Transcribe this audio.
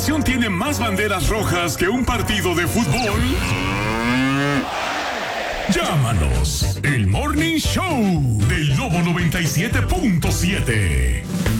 estación tiene más banderas rojas que un partido de fútbol? Llámanos. El Morning Show del Lobo 97.7.